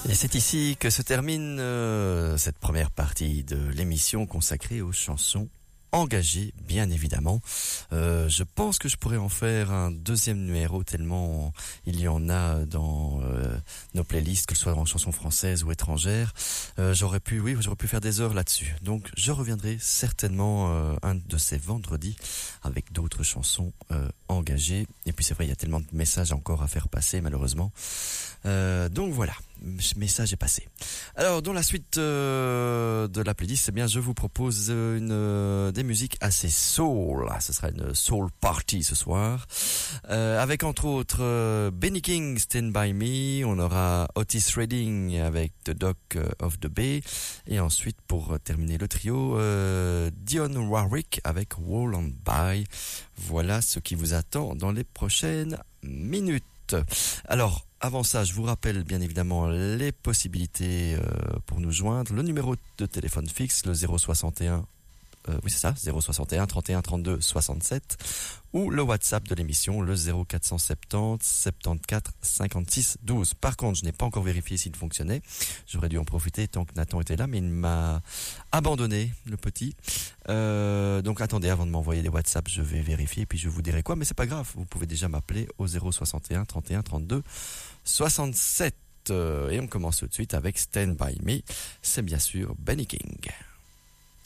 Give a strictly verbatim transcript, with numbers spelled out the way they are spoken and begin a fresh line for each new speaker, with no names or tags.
Et c'est ici que se termine euh, cette première partie de l'émission consacrée aux chansons engagées, bien évidemment. Euh, je pense que je pourrais en faire un deuxième numéro tellement il y en a dans euh, nos playlists, que ce soit en chansons françaises ou étrangères. Euh, j'aurais pu, oui, j'aurais pu faire des heures là-dessus. Donc, je reviendrai certainement euh, un de ces vendredis avec d'autres chansons euh, engagées. Et puis, c'est vrai, il y a tellement de messages encore à faire passer, malheureusement. Euh, donc voilà, ce message est passé. Alors dans la suite euh, de la playlist, eh bien je vous propose une euh, des musiques assez soul. Ce sera une soul party ce soir, euh, avec entre autres euh, Benny King, Stand By Me. On aura Otis Redding avec The Dock of the Bay, et ensuite pour terminer le trio, euh, Dionne Warwick avec Wall and By. Voilà ce qui vous attend dans les prochaines minutes. Alors, avant ça, je vous rappelle bien évidemment les possibilités euh, pour nous joindre. Le numéro de téléphone fixe, le zéro soixante et un, euh, oui c'est ça, zéro soixante et un trente et un trente-deux soixante-sept, ou le WhatsApp de l'émission, le zéro quatre cent soixante-dix soixante-quatorze cinquante-six douze. Par contre, je n'ai pas encore vérifié s'il fonctionnait. J'aurais dû en profiter tant que Nathan était là, mais il m'a abandonné, le petit. Euh, donc attendez, avant de m'envoyer des WhatsApp, je vais vérifier et puis je vous dirai quoi. Mais c'est pas grave, vous pouvez déjà m'appeler au zéro soixante et un trente et un trente-deux soixante-sept. Et on commence tout de suite avec Stand By Me. C'est bien sûr Benny King.